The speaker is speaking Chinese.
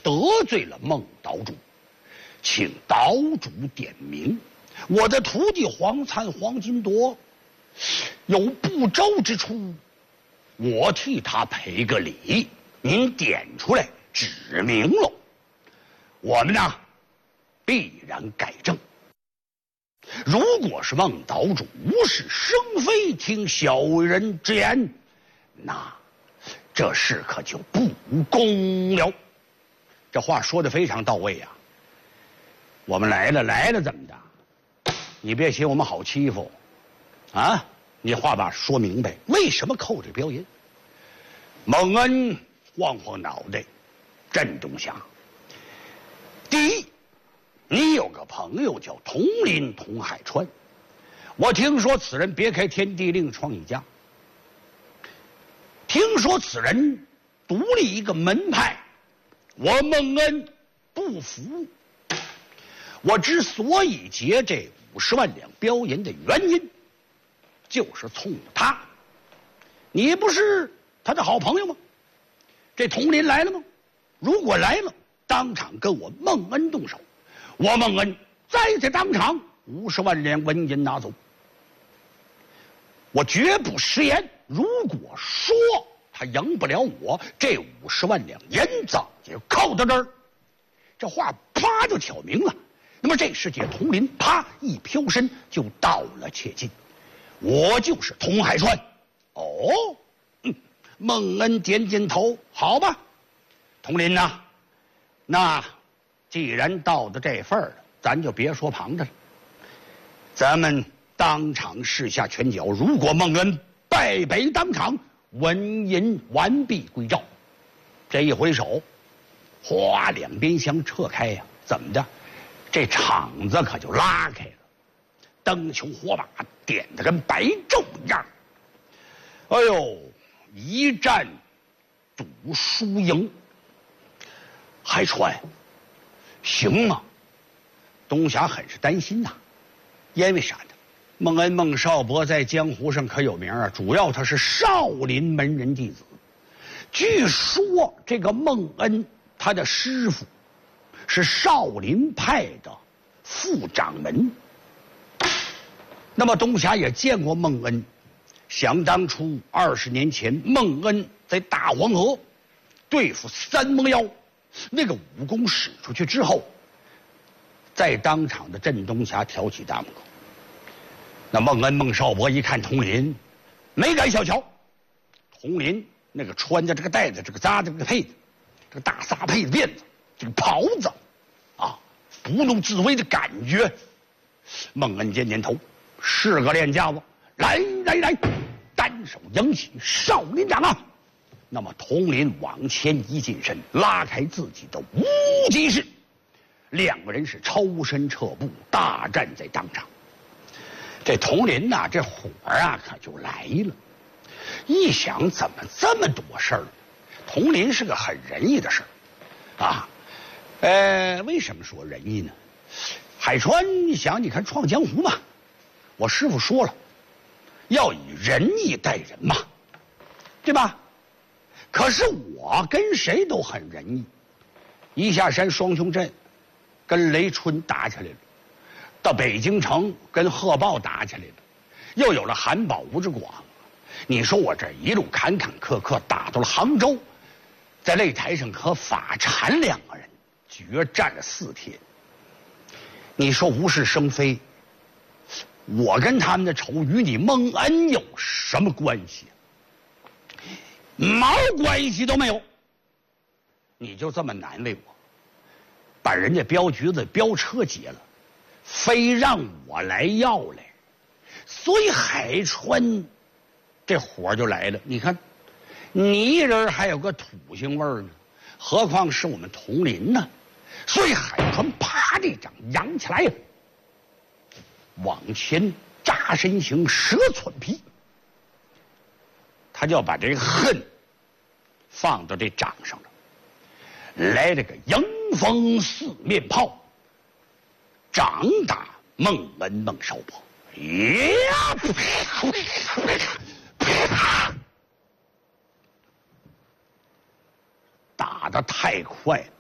得罪了孟岛主，请岛主点名。我的徒弟黄灿、黄金铎有不周之处，我替他赔个礼。您点出来指明了，我们呢必然改正。如果是孟岛主无事生非，听小人之言，那这事可就不公了。这话说得非常到位啊！我们来了怎么的？你别嫌我们好欺负啊！你话把说明白，为什么扣这标银？蒙恩晃晃脑袋，镇东霞。第一，你有个朋友叫佟林佟海川，我听说此人别开天地，另创一家。听说此人独立一个门派，我蒙恩不服。我之所以劫这50万两标银的原因，就是冲他。你不是他的好朋友吗？这佟林来了吗？如果来了，当场跟我孟恩动手，我孟恩在当场50万两纹银拿走。我绝不食言。如果说他赢不了我，这50万两银子就扣到这儿。这话啪就挑明了。那么这时节，佟林啪一飘身就到了切近。我就是佟海川。哦，孟恩点点头，好吧，佟林呐，那既然到了这份儿了，咱就别说旁的了，咱们当场试下拳脚。如果孟恩败北当场，纹银完璧归赵。这一回手，哗，两边相撤开呀，怎么的？这场子可就拉开了，灯球火把点得跟白昼一样。哎呦，一战赌输赢，海川行吗？东霞很是担心呐，因为啥呢？孟恩孟少伯在江湖上可有名啊，主要他是少林门人弟子。据说这个孟恩他的师傅是少林派的副掌门。那么东霞也见过孟恩，想当初20年前孟恩在大黄河对付三蒙妖，那个武功使出去之后，在当场的镇东霞挑起大拇哥。那孟恩孟少伯一看佟林，没敢小瞧。佟林那个穿着这个带子，这个扎着这个佩子，这个大撒佩子辫子，这个袍子啊，不怒自威的感觉。孟恩点点头，是个练家子，来，单手迎起少林掌啊！那么佟林往前一近身，拉开自己的无极式，两个人是抽身撤步，大战在当场。这佟林呐，这火啊可就来了。一想，怎么这么多事儿呢？佟林是个很仁义的事儿啊。为什么说仁义呢？海川，你想，你看创江湖嘛，我师傅说了，要以仁义待人嘛，对吧？可是我跟谁都很仁义。一下山双雄镇跟雷春打起来了，到北京城跟贺豹打起来了，又有了韩宝、吴志广。你说我这一路坎坎坷坷打到了杭州，在擂台上和法禅两个人决战了4天。你说无事生非，我跟他们的仇与你孟恩有什么关系？毛关系都没有。你就这么难为我，把人家镖局子镖车劫了，非让我来要来，所以海川这火就来了。你看，你一人还有个土腥味儿呢，何况是我们佟林呢？所以海川啪这掌扬起来了，往前扎身形，蛇窜皮，他就要把这个恨放到这掌上了。来了个迎风四面炮，掌打孟恩孟少伯，呀！打得太快了，